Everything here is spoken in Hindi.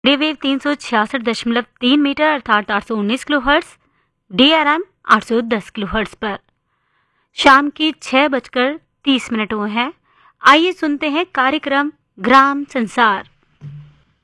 वेव 366.3 मीटर अर्थात 819 किलोहर्ट्ज, DRM 810 किलोहर्ट्ज पर। शाम की 6:30 हुए हैं। आइए सुनते हैं कार्यक्रम ग्राम संसार।